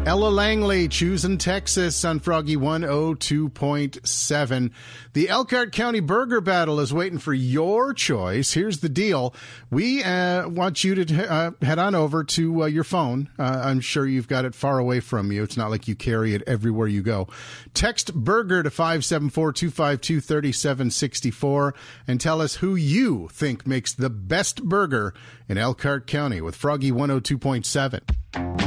Ella Langley, choosing Texas on Froggy 102.7. The Elkhart County Burger Battle is waiting for your choice. Here's the deal. We want you to head on over to your phone. I'm sure you've got it far away from you. It's not like you carry it everywhere you go. Text burger to 574-252-3764 and tell us who you think makes the best burger in Elkhart County with Froggy 102.7.